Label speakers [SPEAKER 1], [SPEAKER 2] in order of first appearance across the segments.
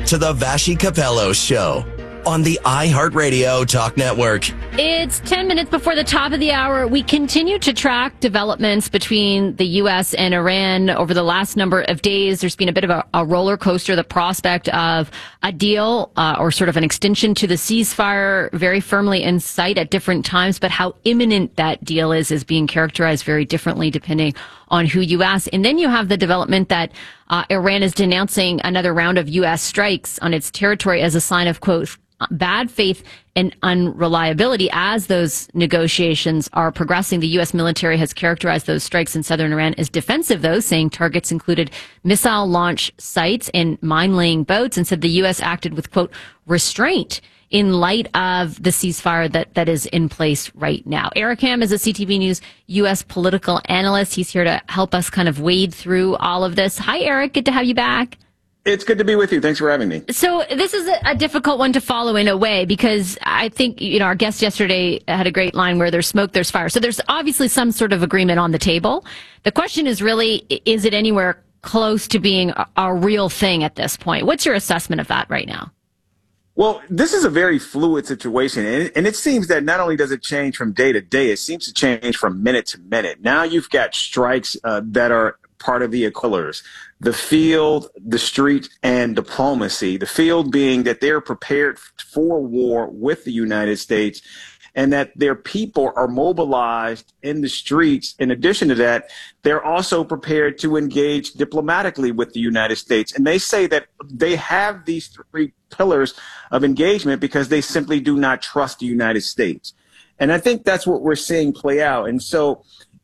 [SPEAKER 1] to the Vashi Capello Show on the iHeartRadio Talk Network.
[SPEAKER 2] It's 10 minutes before the top of the hour. We continue to track developments between the U.S. and Iran over the last number of days. There's been a bit of a roller coaster, the prospect of a deal or sort of an extension to the ceasefire very firmly in sight at different times. But how imminent that deal is being characterized very differently depending on who you ask. And then you have the development that Iran is denouncing another round of U.S. strikes on its territory as a sign of, quote, bad faith and unreliability as those negotiations are progressing. The U.S. military has characterized those strikes in southern Iran as defensive, though, saying targets included missile launch sites and mine-laying boats, and said the U.S. acted with, quote, restraint in light of the ceasefire that is in place right now. Eric Ham is a CTV News U.S. political analyst. He's here to help us kind of wade through all of this. Hi, Eric. Good to have you back.
[SPEAKER 3] It's good to be with you. Thanks for having me.
[SPEAKER 2] So this is a difficult one to follow in a way, because I think, our guest yesterday had a great line where there's smoke, there's fire. So there's obviously some sort of agreement on the table. The question is really, is it anywhere close to being a real thing at this point? What's your assessment of that right now?
[SPEAKER 3] Well, this is a very fluid situation, and it seems that not only does it change from day to day, it seems to change from minute to minute. Now you've got strikes that are part of the pillars: the field, the street, and diplomacy. The field being that they're prepared for war with the United States, and that their people are mobilized in the streets. In addition to that, they're also prepared to engage diplomatically with the United States. And they say that they have these three pillars of engagement because they simply do not trust the United States. And I think that's what we're seeing play out. And so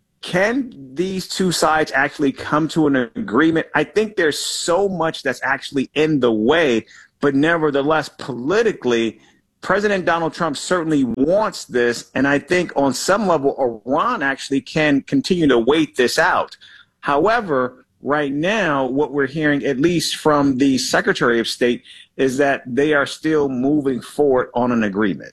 [SPEAKER 3] can these two sides actually come to an agreement? I think there's so much that's actually in the way, but nevertheless, politically, President Donald Trump certainly wants this, and I think on some level, Iran actually can continue to wait this out. However, right now, what we're hearing, at least from the Secretary of State, is that they are still moving forward on an agreement.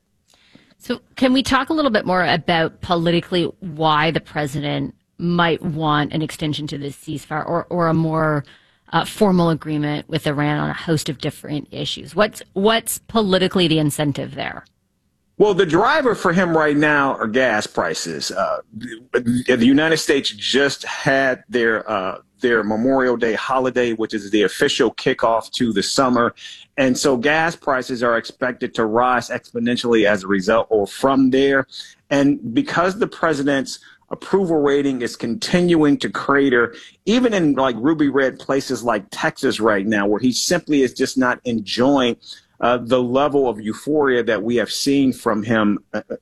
[SPEAKER 2] So can we talk a little bit more about politically why the president might want an extension to this ceasefire or a more formal agreement with Iran on a host of different issues? What's politically the incentive there?
[SPEAKER 3] Well, the driver for him right now are gas prices. The United States just had their Memorial Day holiday, which is the official kickoff to the summer. And so gas prices are expected to rise exponentially as a result or from there. And because the president's approval rating is continuing to crater, even in like ruby red places like Texas right now, where he simply is just not enjoying the level of euphoria that we have seen from him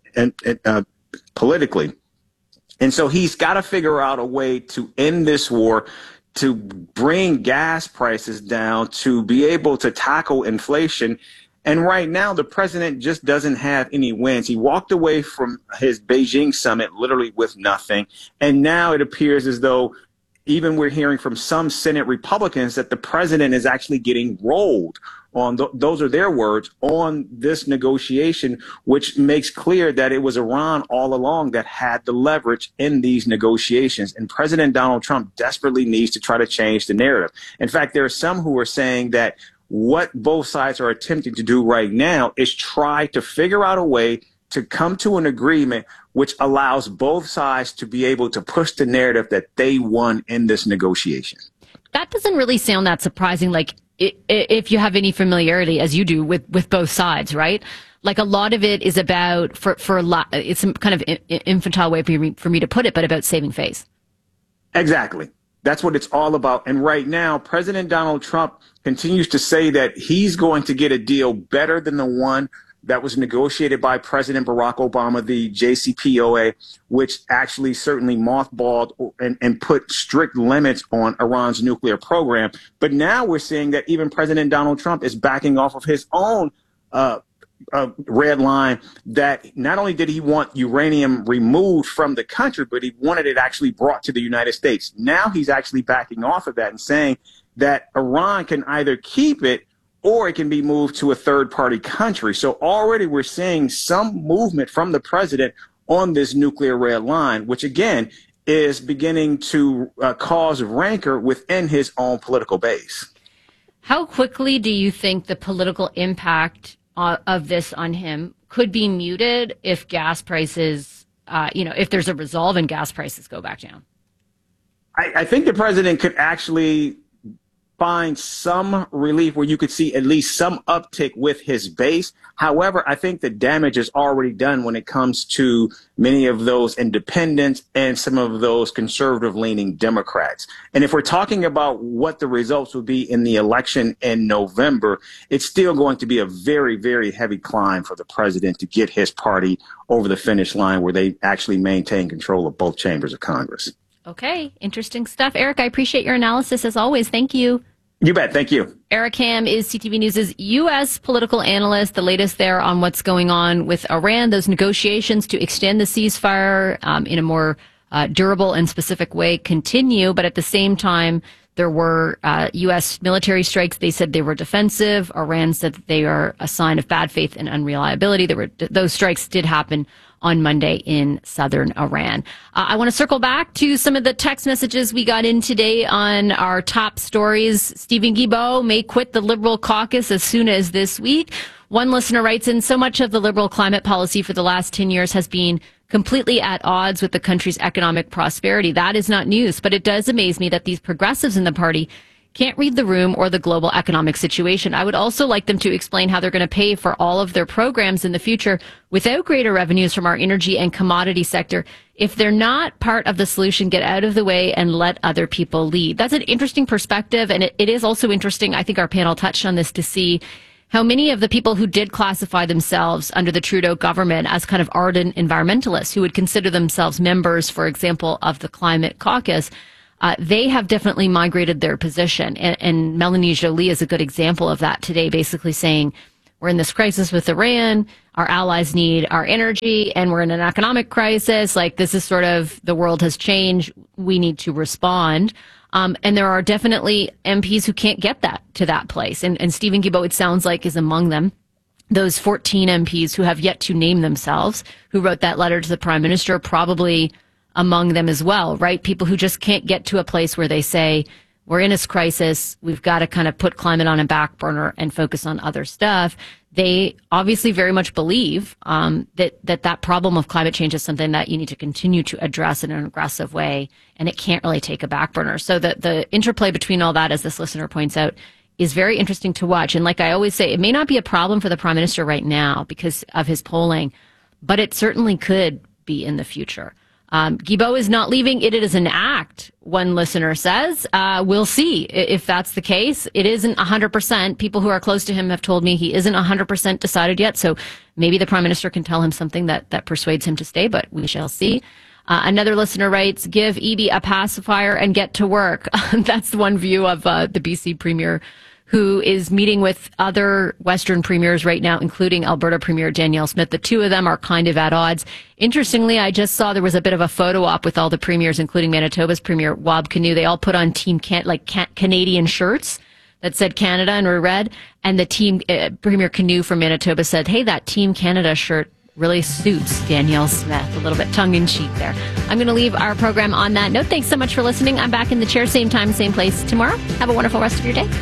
[SPEAKER 3] politically. And so he's got to figure out a way to end this war, to bring gas prices down, to be able to tackle inflation. And right now, the president just doesn't have any wins. He walked away from his Beijing summit literally with nothing. And now it appears as though even we're hearing from some Senate Republicans that the president is actually getting rolled on, those are their words, on this negotiation, which makes clear that it was Iran all along that had the leverage in these negotiations. And President Donald Trump desperately needs to try to change the narrative. In fact, there are some who are saying that what both sides are attempting to do right now is try to figure out a way to come to an agreement which allows both sides to be able to push the narrative that they won in this negotiation.
[SPEAKER 2] That doesn't really sound that surprising, like if you have any familiarity, as you do, with both sides, right? Like a lot of it is about, it's some kind of infantile way for me to put it, but about saving face.
[SPEAKER 3] Exactly. That's what it's all about. And right now, President Donald Trump continues to say that he's going to get a deal better than the one that was negotiated by President Barack Obama, the JCPOA, which actually certainly mothballed and put strict limits on Iran's nuclear program. But now we're seeing that even President Donald Trump is backing off of his own red line, that not only did he want uranium removed from the country, but he wanted it actually brought to the United States. Now he's actually backing off of that and saying that Iran can either keep it or it can be moved to a third-party country. So already we're seeing some movement from the president on this nuclear red line, which again is beginning to cause rancor within his own political base.
[SPEAKER 2] How quickly do you think the political impact of this on him could be muted if gas prices, if there's a resolve and gas prices go back down?
[SPEAKER 3] I think the president could actually find some relief where you could see at least some uptick with his base. However, I think the damage is already done when it comes to many of those independents and some of those conservative-leaning Democrats. And if we're talking about what the results will be in the election in November, it's still going to be a very, very heavy climb for the president to get his party over the finish line where they actually maintain control of both chambers of Congress.
[SPEAKER 2] Okay, interesting stuff. Eric, I appreciate your analysis as always. Thank you.
[SPEAKER 3] You bet. Thank you.
[SPEAKER 2] Eric Ham is CTV News' U.S. political analyst. The latest there on what's going on with Iran, those negotiations to extend the ceasefire in a more durable and specific way continue. But at the same time, there were U.S. military strikes. They said they were defensive. Iran said that they are a sign of bad faith and unreliability. Those strikes did happen on Monday in southern Iran. I want to circle back to some of the text messages we got in today on our top stories. Stephen Guilbeault may quit the Liberal caucus as soon as this week. One listener writes in, so much of the Liberal climate policy for the last 10 years has been completely at odds with the country's economic prosperity. That is not news, but it does amaze me that these progressives in the party can't read the room or the global economic situation. I would also like them to explain how they're going to pay for all of their programs in the future without greater revenues from our energy and commodity sector. If they're not part of the solution, get out of the way and let other people lead. That's an interesting perspective. And it is also interesting, I think our panel touched on this, to see how many of the people who did classify themselves under the Trudeau government as kind of ardent environmentalists, who would consider themselves members, for example, of the Climate Caucus, they have definitely migrated their position. And Melanie Joly is a good example of that today, basically saying, we're in this crisis with Iran, our allies need our energy, and we're in an economic crisis. Like, this is sort of, the world has changed. We need to respond. And there are definitely MPs who can't get to that place. And Stephen Guilbeault, it sounds like, is among them. Those 14 MPs who have yet to name themselves, who wrote that letter to the Prime Minister, probably among them as well, right? People who just can't get to a place where they say, we're in this crisis, we've got to kind of put climate on a back burner and focus on other stuff. They obviously very much believe that problem of climate change is something that you need to continue to address in an aggressive way, and it can't really take a back burner. So the interplay between all that, as this listener points out, is very interesting to watch. And like I always say, it may not be a problem for the Prime Minister right now because of his polling, but it certainly could be in the future. Guilbeault is not leaving. It is an act, one listener says. We'll see if that's the case. It isn't 100%. People who are close to him have told me he isn't 100% decided yet. So maybe the Prime Minister can tell him something that persuades him to stay, but we shall see. Another listener writes, give Eby a pacifier and get to work. That's one view of the BC Premier, who is meeting with other Western premiers right now, including Alberta Premier Danielle Smith. The two of them are kind of at odds. Interestingly, I just saw there was a bit of a photo op with all the premiers, including Manitoba's Premier Wab Kinew. They all put on Canadian shirts that said Canada and were red. And the team, Premier Kinew from Manitoba said, hey, that Team Canada shirt really suits Danielle Smith. A little bit tongue-in-cheek there. I'm going to leave our program on that note. Thanks so much for listening. I'm back in the chair, same time, same place tomorrow. Have a wonderful rest of your day.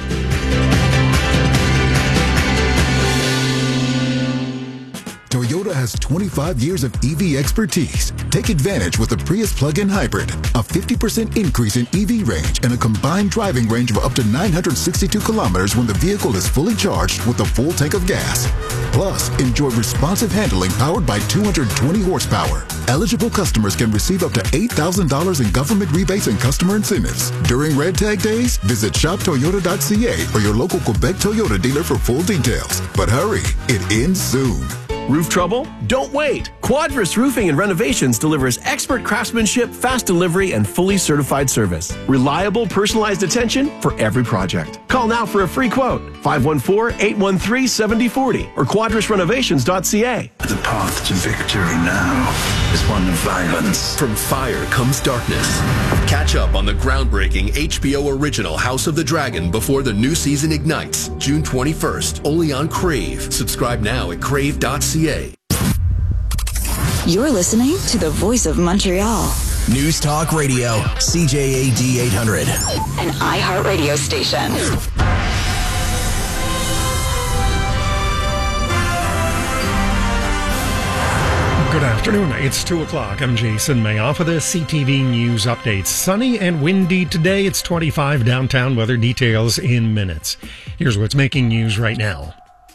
[SPEAKER 4] Toyota has 25 years of EV expertise. Take advantage with the Prius plug-in hybrid. A 50% increase in EV range and a combined driving range of up to 962 kilometers when the vehicle is fully charged with a full tank of gas. Plus, enjoy responsive handling powered by 220 horsepower. Eligible customers can receive up to $8,000 in government rebates and customer incentives. During Red Tag Days, visit shoptoyota.ca or your local Quebec Toyota dealer for full details. But hurry, it ends soon.
[SPEAKER 5] Roof trouble? Don't wait. Quadris Roofing and Renovations delivers expert craftsmanship, fast delivery, and fully certified service. Reliable, personalized attention for every project. Call now for a free quote. 514-813-7040 or quadrisrenovations.ca.
[SPEAKER 6] The path to victory now is one of violence.
[SPEAKER 7] From fire comes darkness. Catch up on the groundbreaking HBO original House of the Dragon before the new season ignites, June 21st, only on Crave. Subscribe now at crave.ca.
[SPEAKER 8] You're listening to the Voice of Montreal.
[SPEAKER 1] News Talk Radio, CJAD 800.
[SPEAKER 8] An iHeartRadio station.
[SPEAKER 9] Afternoon, it's 2 o'clock. I'm Jason Mayoff with the CTV News updates. Sunny and windy today. It's 25 downtown. Weather details in minutes. Here's what's making news right now.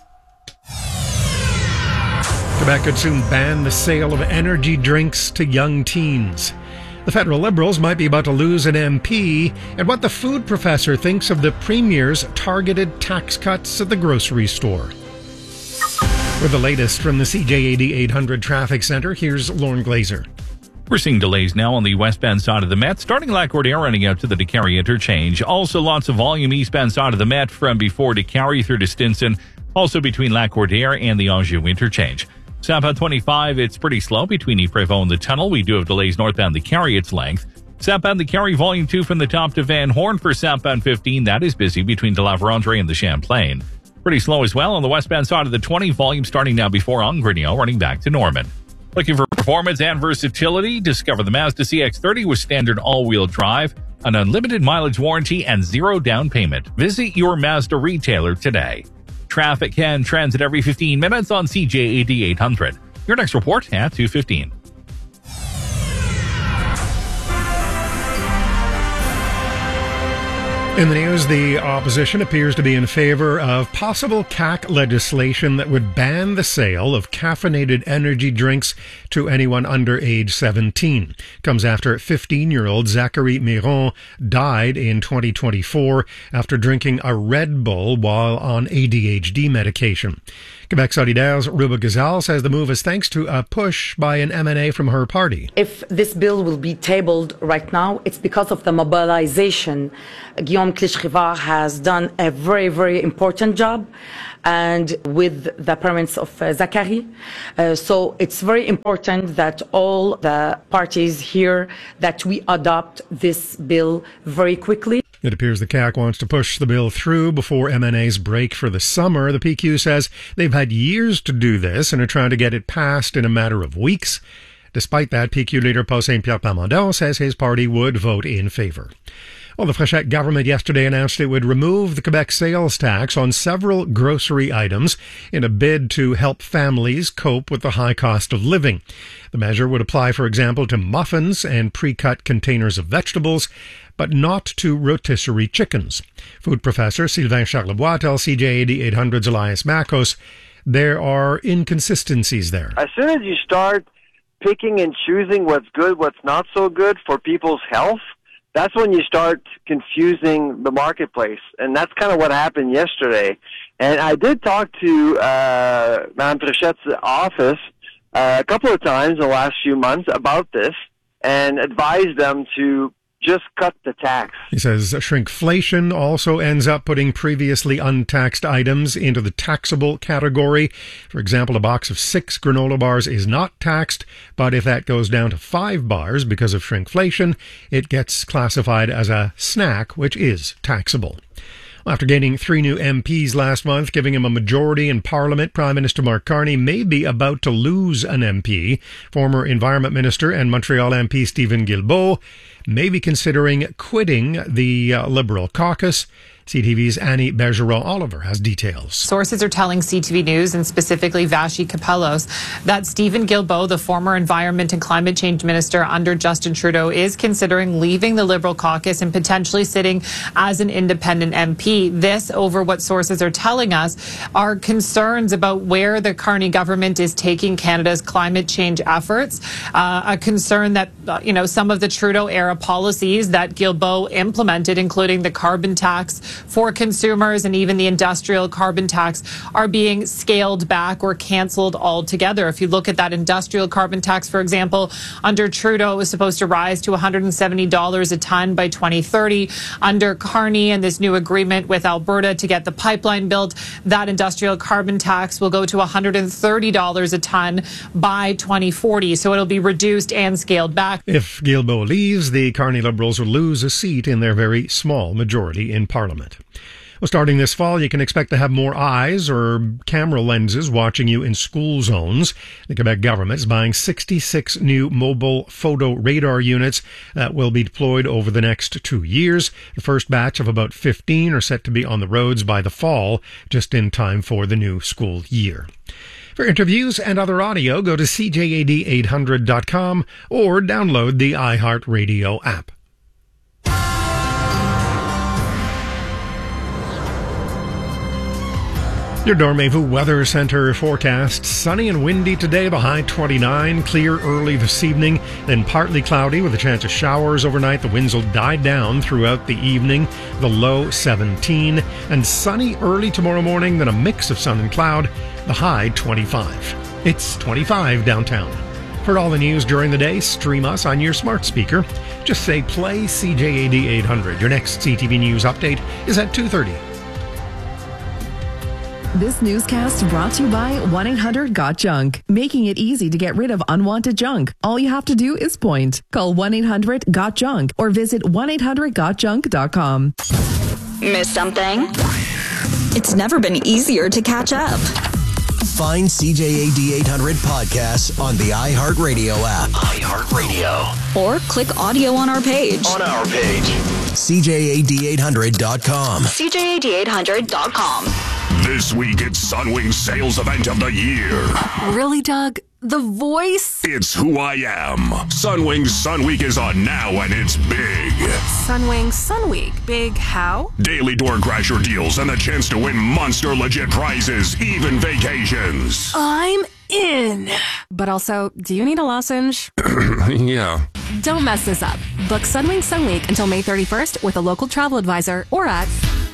[SPEAKER 9] Quebec could soon ban the sale of energy drinks to young teens. The federal Liberals might be about to lose an MP, and what the food professor thinks of the Premier's targeted tax cuts at the grocery store. With the latest from the CJAD 800 Traffic Center, here's Lauren Glazer.
[SPEAKER 10] We're seeing delays now on the westbound side of the Met, starting Lac-Cordaire running out to the DeCarry interchange. Also lots of volume eastbound side of the Met from before DeCarry through to Stinson, also between Lac-Cordaire and the Anjou interchange. Southbound 25, it's pretty slow between Yves-Prévost and the tunnel. We do have delays northbound DeCarry its length. Southbound DeCarry volume 2 from the top to Van Horn for southbound 15. That is busy between De La Vérendrye and the Champlain. Pretty slow as well on the westbound side of the 20, volume starting now before Angrenio, running back to Norman. Looking for performance and versatility? Discover the Mazda CX-30 with standard all-wheel drive, an unlimited mileage warranty, and zero down payment. Visit your Mazda retailer today. Traffic and transit every 15 minutes on CJAD 800. Your next report at 2:15.
[SPEAKER 9] In the news, the opposition appears to be in favor of possible CAQ legislation that would ban the sale of caffeinated energy drinks to anyone under age 17. Comes after 15-year-old Zachary Miron died in 2024 after drinking a Red Bull while on ADHD medication. Quebec Solidaire's Ruba Gazal says the move is thanks to a push by an MNA from her party.
[SPEAKER 11] If this bill will be tabled right now, it's because of the mobilization. Guillaume Clich-Rivard has done a very, very important job, and with the parents of Zachary. So it's very important that all the parties here, that we adopt this bill very quickly.
[SPEAKER 9] It appears the CAQ wants to push the bill through before MNA's break for the summer. The PQ says they've had years to do this and are trying to get it passed in a matter of weeks. Despite that, PQ leader Paul Saint-Pierre Plamondon says his party would vote in favor. Well, the Frechette government yesterday announced it would remove the Quebec sales tax on several grocery items in a bid to help families cope with the high cost of living. The measure would apply, for example, to muffins and pre-cut containers of vegetables, but not to rotisserie chickens. Food professor Sylvain Charlebois tells CJAD 800's Elias Makos there are inconsistencies there.
[SPEAKER 12] As soon as you start picking and choosing what's good, what's not so good for people's health, that's when you start confusing the marketplace. And that's kind of what happened yesterday. And I did talk to Mme. Frechette's office a couple of times in the last few months about this and advised them to just cut the tax.
[SPEAKER 9] He says shrinkflation also ends up putting previously untaxed items into the taxable category. For example, a box of 6 granola bars is not taxed, but if that goes down to 5 bars because of shrinkflation, it gets classified as a snack, which is taxable. After gaining 3 new MPs last month, giving him a majority in Parliament, Prime Minister Mark Carney may be about to lose an MP. Former Environment Minister and Montreal MP Stephen Guilbeault may be considering quitting the Liberal caucus. CTV's Annie Bergeron-Oliver has details.
[SPEAKER 13] Sources are telling CTV News, and specifically Vashi Kapelos, that Stephen Guilbeault, the former Environment and Climate Change Minister under Justin Trudeau, is considering leaving the Liberal caucus and potentially sitting as an independent MP. This over what sources are telling us are concerns about where the Carney government is taking Canada's climate change efforts. A concern that, some of the Trudeau-era policies that Guilbeault implemented, including the carbon tax for consumers and even the industrial carbon tax, are being scaled back or canceled altogether. If you look at that industrial carbon tax, for example, under Trudeau, it was supposed to rise to $170 a ton by 2030. Under Carney and this new agreement with Alberta to get the pipeline built, that industrial carbon tax will go to $130 a ton by 2040. So it'll be reduced and scaled back.
[SPEAKER 9] If Guilbeault leaves, the Carney Liberals will lose a seat in their very small majority in Parliament. Well, starting this fall, you can expect to have more eyes or camera lenses watching you in school zones. The Quebec government is buying 66 new mobile photo radar units that will be deployed over the next 2 years. The first batch of about 15 are set to be on the roads by the fall, just in time for the new school year. For interviews and other audio, go to CJAD800.com or download the iHeartRadio app. Your Dormevu Weather Center forecast. Sunny and windy today, the high 29. Clear early this evening, then partly cloudy with a chance of showers overnight. The winds will die down throughout the evening, the low 17. And sunny early tomorrow morning, then a mix of sun and cloud, the high 25. It's 25 downtown. For all the news during the day, stream us on your smart speaker. Just say play CJAD 800. Your next CTV News update is at 2:30.
[SPEAKER 14] This newscast brought to you by 1-800-GOT-JUNK, making it easy to get rid of unwanted junk. All you have to do is point. Call 1-800-GOT-JUNK or visit 1-800-GOT-JUNK.com.
[SPEAKER 8] Miss something? It's never been easier to catch up.
[SPEAKER 1] Find CJAD 800 podcasts on the iHeartRadio app. iHeartRadio.
[SPEAKER 8] Or click audio on our page.
[SPEAKER 1] CJAD800.com.
[SPEAKER 8] CJAD800.com.
[SPEAKER 15] This week, it's Sunwing's sales event of the year.
[SPEAKER 16] Really, Doug? The voice?
[SPEAKER 15] It's who I am. Sunwing's Sun Week is on now, and it's big.
[SPEAKER 16] Sunwing Sun Week. Big how?
[SPEAKER 15] Daily door crasher deals and the chance to win monster legit prizes, even vacations.
[SPEAKER 16] I'm in. But also, do you need a lozenge?
[SPEAKER 15] Yeah.
[SPEAKER 16] Don't mess this up. Book Sunwing Sun Week until May 31st with a local travel advisor or at...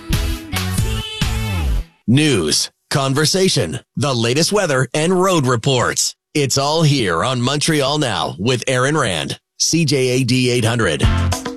[SPEAKER 1] News, conversation, the latest weather, and road reports. It's all here on Montreal Now with Aaron Rand, CJAD 800.